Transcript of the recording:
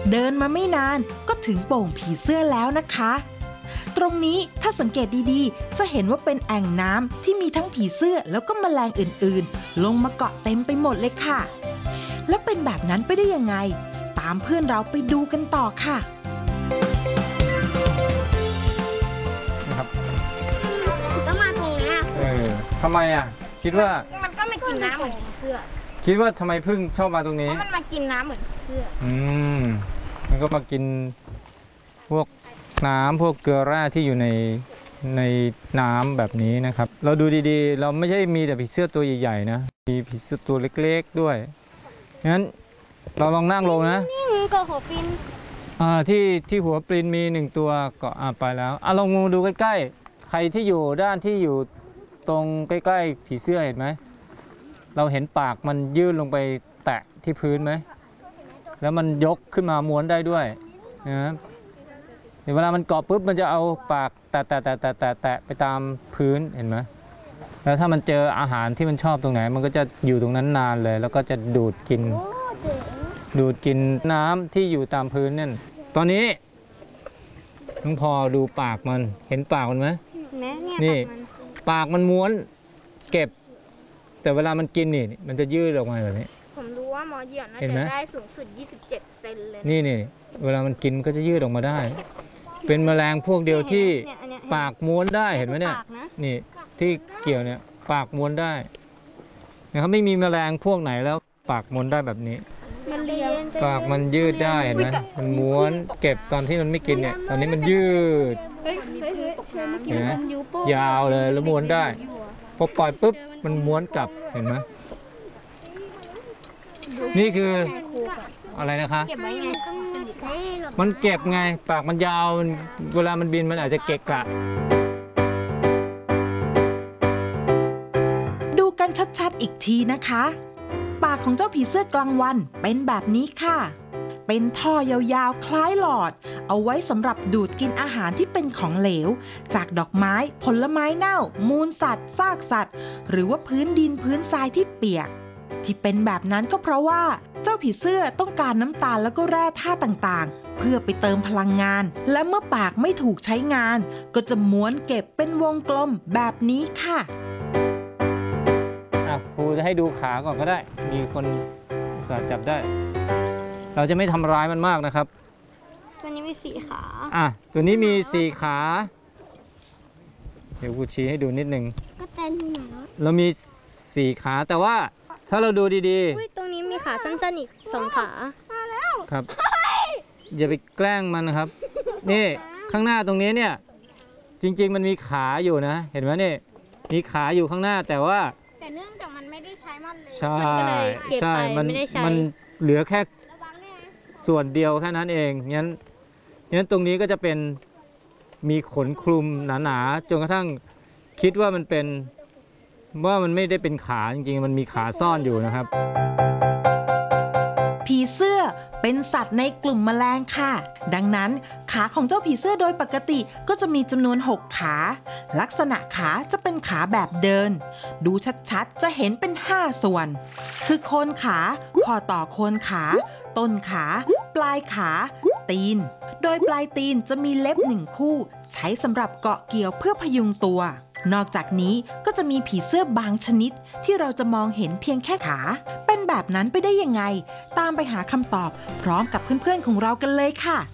เดินมาไม่นานก็ถึงโป่งผีเสื้อแล้วนะคะตรงนี้ถ้าสังเกตดีๆจะเห็นว่าเป็นแอ่งน้ำที่มีทั้งผีเสื้อแล้วก็แมลงอื่นๆลงมาเกาะเต็มไปหมดเลยค่ะแล้วเป็นแบบนั้นไปได้ยังไงตามเพื่อนเราไปดูกันต่อค่ะนะครับก็มาตรงนี้ทำไมอ่ะคิดว่ามันก็ไม่กินน้ำเหมือนผีเสื้อคิดว่าทำไมพึ่งชอบมาตรงนี้เพราะมันมากินน้ำเหมือนผีเสื้อมันก็มากินพวกน้ำพวกเกลือแร่ที่อยู่ในน้ำแบบนี้นะครับเราดูดีๆเราไม่ใช่มีแต่ผีเสื้อตัวใหญ่ๆนะมีผีเสื้อตัวเล็กๆด้วยงั้นเราลองนั่งลงนะนี่เกาะหัวปลินที่หัวปลินมี1ตัวเกาะไปแล้วลองดูใกล้ๆใครที่อยู่ด้านที่อยู่ตรงใกล้ๆผีเสื้อเห็นไหมเราเห็นปากมันยื่นลงไปแตะที่พื้นไหมแล้วมันยกขึ้นมาม้วนได้ด้วยนะเวลามันเกาะปุ๊บมันจะเอาปากแตะไปตามพื้นเห็นไหมแล้วถ้ามันเจออาหารที่มันชอบตรงไหนมันก็จะอยู่ตรงนั้นนานเลยแล้วก็จะดูดกินน้ำที่อยู่ตามพื้นนั่นตอนนี้น้องพอดูปากมันเห็นปากมันไหมนี่ปากมันม้วนเก็บแต่เวลามันกินนี่มันจะยืดออกมาแบบนี้ผมรู้ว่าหมอเหยี่ยวน่าจะได้สูงสุด27 เซนเลยนี่เวลามันกินก็จะยืดออกมาได้เป็นแมลงพวกเดียวที่ปากม้วนได้เห็นไหมเนี่ยนี่ที่เกี่ยวเนี่ยปากม้วนได้นะครับไม่มีแมลงพวกไหนแล้วปากม้วนได้แบบนี้ปากมันยืดได้เห็นไหมมันม้วนเก็บตอนที่มันไม่กินเนี่ยตอนนี้มันยืดเห็นไหมยาวเลยแล้วม้วนได้พอปล่อยปุ๊บมันม้วนกลับเห็นไหมนี่คืออะไรนะคะเก็บไว้ไงมันเก็บไงปากมันยาวเวลามันบินมันอาจจะเกะกะดูกันชัดๆอีกทีนะคะปากของเจ้าผีเสื้อกลางวันเป็นแบบนี้ค่ะเป็นท่อยาวๆคล้ายหลอดเอาไว้สำหรับดูดกินอาหารที่เป็นของเหลวจากดอกไม้ผลไม้เน่ามูลสัตว์ซากสัตว์หรือว่าพื้นดินพื้นทรายที่เปียกที่เป็นแบบนั้นก็เพราะว่าเจ้าผีเสื้อต้องการน้ำตาลแล้วก็แร่ธาตุต่างๆเพื่อไปเติมพลังงานและเมื่อปากไม่ถูกใช้งานก็จะม้วนเก็บเป็นวงกลมแบบนี้ค่ะครูจะให้ดูขาก่อนก็ได้มีคนสาจับได้เราจะไม่ทำร้ายมันมากนะครับตัวนี้มี4 ขาตัวนี้มี4 ขาเดี๋ยวครูชี้ให้ดูนิดนึงก็เต้นหน่อยเรามี4 ขาแต่ว่าถ้าเราดูดีๆตรงนี้มีขาสั้นๆอีก2 ขามาแล้วครับอย่าไปแกล้งมันนะครับนี่ข้างหน้าตรงนี้เนี่ยจริงๆมันมีขาอยู่นะเห็นไหมนี่มีขาอยู่ข้างหน้าแต่เนื่องจากมันไม่ได้ใช้มันเลยใช่มันเหลือแค่ส่วนเดียวแค่นั้นเองงั้นตรงนี้ก็จะเป็นมีขนคลุมหนาๆจนกระทั่งคิดว่ามันไม่ได้เป็นขาจริงๆมันมีขาซ่อนอยู่นะครับผีเสื้อเป็นสัตว์ในกลุ่มแมลงค่ะดังนั้นขาของเจ้าผีเสื้อโดยปกติก็จะมีจำนวน6 ขาลักษณะขาจะเป็นขาแบบเดินดูชัดๆจะเห็นเป็น5 ส่วนคือโคนขาข้อต่อโคนขาต้นขาปลายขาตีนโดยปลายตีนจะมีเล็บ1 คู่ใช้สำหรับเกาะเกี่ยวเพื่อพยุงตัวนอกจากนี้ก็จะมีผีเสื้อบางชนิดที่เราจะมองเห็นเพียงแค่ขาเป็นแบบนั้นไปได้ยังไงตามไปหาคำตอบพร้อมกับเพื่อนๆของเรากันเลยค่ะ